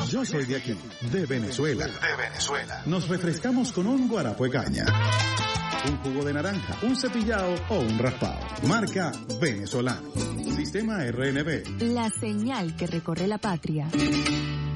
Yo soy de aquí, de Venezuela. Nos refrescamos con un guarapo de caña, un jugo de naranja, un cepillado o un raspado. Marca Venezolano. Sistema RNB. La señal que recorre la patria.